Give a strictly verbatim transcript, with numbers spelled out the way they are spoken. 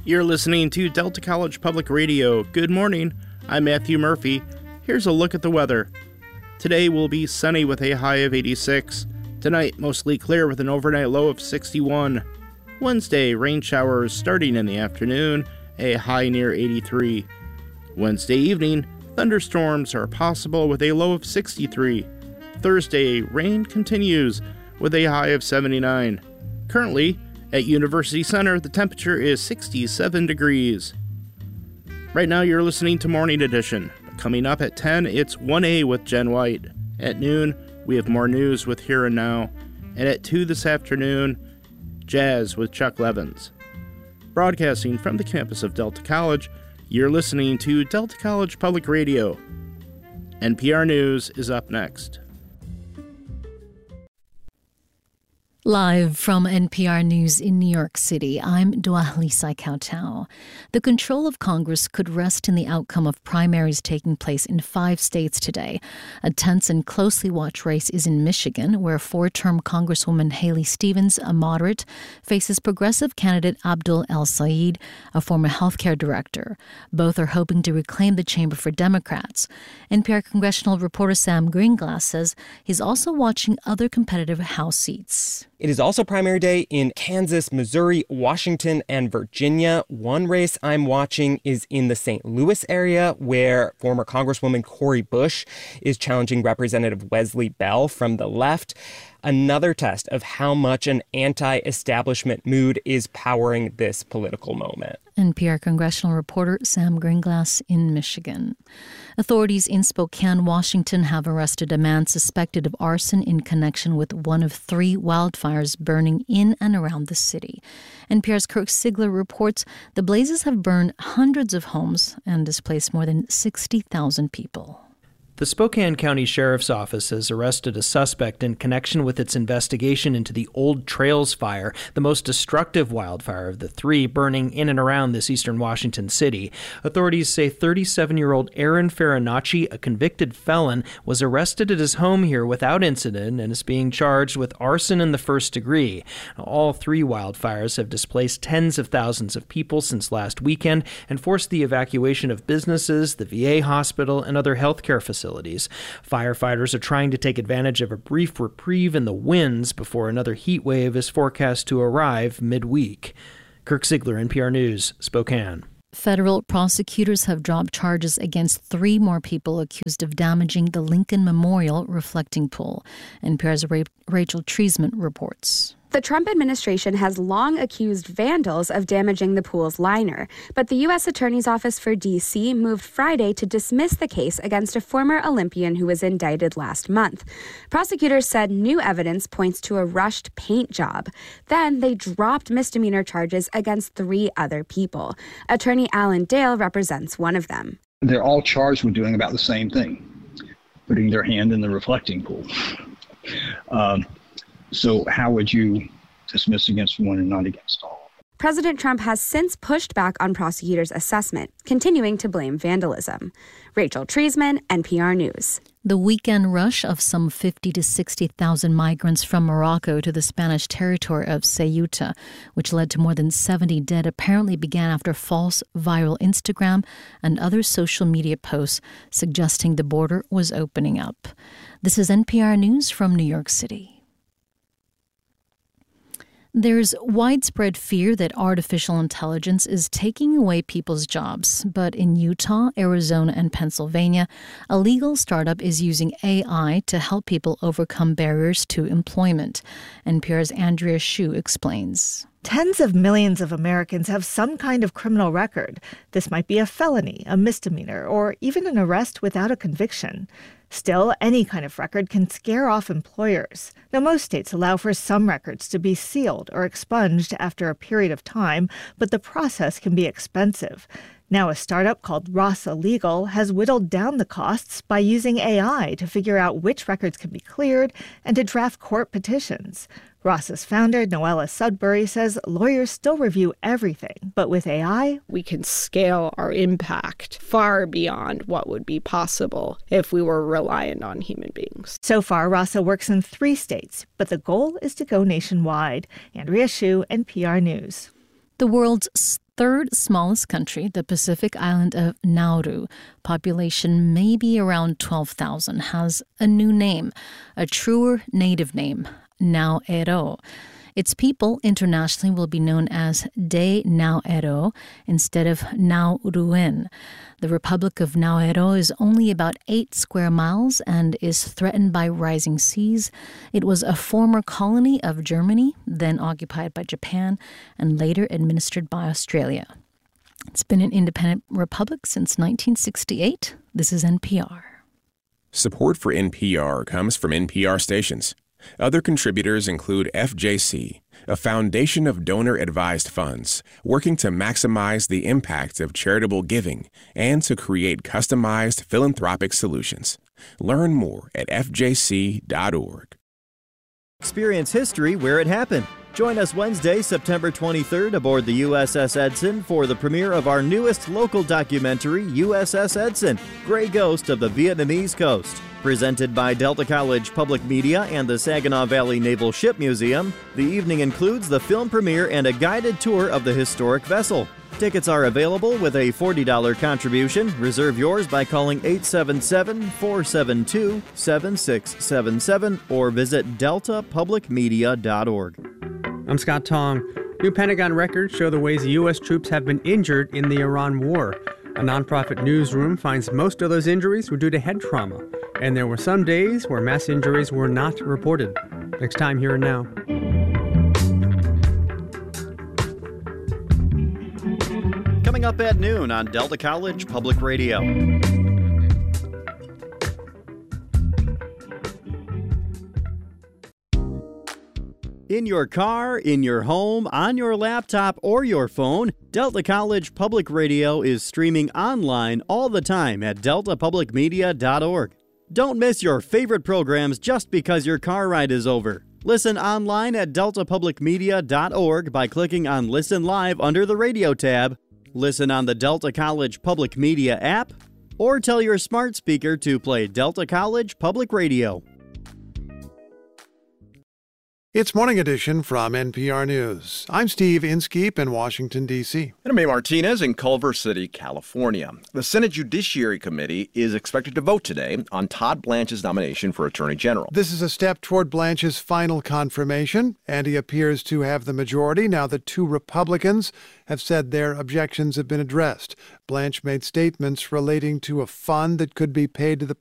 You're listening to Delta College Public Radio. Good morning. I'm Matthew Murphy. Here's a look at the weather. Today will be sunny with a high of eighty-six. Tonight, mostly clear with an overnight low of sixty-one. Wednesday, rain showers starting in the afternoon, a high near eighty-three. Wednesday evening, thunderstorms are possible with a low of sixty-three. Thursday, rain continues with a high of seventy-nine. Currently, at University Center, the temperature is sixty-seven degrees. Right now, you're listening to Morning Edition. Coming up at ten, it's one A with Jen White. At noon, we have more news with Here and Now. And at two this afternoon, Jazz with Chuck Levins. Broadcasting from the campus of Delta College, you're listening to Delta College Public Radio. N P R News is up next. Live from N P R News in New York City, I'm Dua-Lisa Kautau. The control of Congress could rest in the outcome of primaries taking place in five states today. A tense and closely watched race is in Michigan, where four-term Congresswoman Haley Stevens, a moderate, faces progressive candidate Abdul El-Sayed, a former healthcare director. Both are hoping to reclaim the chamber for Democrats. N P R congressional reporter Sam Greenglass says he's also watching other competitive House seats. It is also primary day in Kansas, Missouri, Washington, and Virginia. One race I'm watching is in the Saint Louis area, where former Congresswoman Cori Bush is challenging Representative Wesley Bell from the left. Another test of how much an anti-establishment mood is powering this political moment. N P R congressional reporter Sam Greenglass in Michigan. Authorities in Spokane, Washington have arrested a man suspected of arson in connection with one of three wildfires burning in and around the city. N P R's Kirk Sigler reports the blazes have burned hundreds of homes and displaced more than sixty thousand people. The Spokane County Sheriff's Office has arrested a suspect in connection with its investigation into the Old Trails Fire, the most destructive wildfire of the three burning in and around this eastern Washington city. Authorities say thirty-seven-year-old Aaron Farinacci, a convicted felon, was arrested at his home here without incident and is being charged with arson in the first degree. All three wildfires have displaced tens of thousands of people since last weekend and forced the evacuation of businesses, the V A hospital, and other healthcare facilities. Firefighters are trying to take advantage of a brief reprieve in the winds before another heat wave is forecast to arrive midweek. Kirk Sigler, N P R News, Spokane. Federal prosecutors have dropped charges against three more people accused of damaging the Lincoln Memorial reflecting pool. N P R's Rachel Treisman reports. The Trump administration has long accused vandals of damaging the pool's liner, but the U S Attorney's Office for D C moved Friday to dismiss the case against a former Olympian who was indicted last month. Prosecutors said new evidence points to a rushed paint job. Then they dropped misdemeanor charges against three other people. Attorney Alan Dale represents one of them. They're all charged with doing about the same thing, putting their hand in the reflecting pool. Um, So how would you dismiss against one and not against all? President Trump has since pushed back on prosecutors' assessment, continuing to blame vandalism. Rachel Treisman, N P R News. The weekend rush of some fifty to sixty thousand migrants from Morocco to the Spanish territory of Ceuta, which led to more than seventy dead, apparently began after false viral Instagram and other social media posts suggesting the border was opening up. This is N P R News from New York City. There's widespread fear that artificial intelligence is taking away people's jobs. But in Utah, Arizona, and Pennsylvania, a legal startup is using A I to help people overcome barriers to employment. N P R's Andrea Hsu explains. Tens of millions of Americans have some kind of criminal record. This might be a felony, a misdemeanor, or even an arrest without a conviction. Still, any kind of record can scare off employers. Now, most states allow for some records to be sealed or expunged after a period of time, but the process can be expensive. Now, a startup called Rasa Legal has whittled down the costs by using A I to figure out which records can be cleared and to draft court petitions. Ross's founder, Noella Sudbury, says lawyers still review everything, but with A I, we can scale our impact far beyond what would be possible if we were reliant on human beings. So far, Rasa works in three states, but the goal is to go nationwide. Andrea Hsu, N P R News. The world's third smallest country, the Pacific island of Nauru, population maybe around twelve thousand, has a new name, a truer native name, Nauero. Its people internationally will be known as De Nauero instead of Nauruan. The Republic of Nauero is only about eight square miles and is threatened by rising seas. It was a former colony of Germany, then occupied by Japan, and later administered by Australia. It's been an independent republic since nineteen sixty-eight. This is N P R. Support for N P R comes from N P R stations. Other contributors include F J C, a foundation of donor-advised funds working to maximize the impact of charitable giving and to create customized philanthropic solutions. Learn more at f j c dot org. Experience history where it happened. Join us Wednesday, September twenty-third aboard the U S S Edson for the premiere of our newest local documentary, U S S Edson, Grey Ghost of the Vietnamese Coast. Presented by Delta College Public Media and the Saginaw Valley Naval Ship Museum, the evening includes the film premiere and a guided tour of the historic vessel. Tickets are available with a forty dollars contribution. Reserve yours by calling eight seven seven, four seven two, seven six seven seven or visit delta public media dot org. I'm Scott Tong. New Pentagon records show the ways U S troops have been injured in the Iran war. A nonprofit newsroom finds most of those injuries were due to head trauma, and there were some days where mass injuries were not reported. Next time, Here and Now. Coming up at noon on Delta College Public Radio. In your car, in your home, on your laptop, or your phone, Delta College Public Radio is streaming online all the time at delta public media dot org. Don't miss your favorite programs just because your car ride is over. Listen online at delta public media dot org by clicking on Listen Live under the Radio tab. Listen on the Delta College Public Media app, or tell your smart speaker to play Delta College Public Radio. It's Morning Edition from N P R News. I'm Steve Inskeep in Washington, D C And I'm A. Martinez in Culver City, California. The Senate Judiciary Committee is expected to vote today on Todd Blanche's nomination for Attorney General. This is a step toward Blanche's final confirmation, and he appears to have the majority now that two Republicans have said their objections have been addressed. Blanche made statements relating to a fund that could be paid to the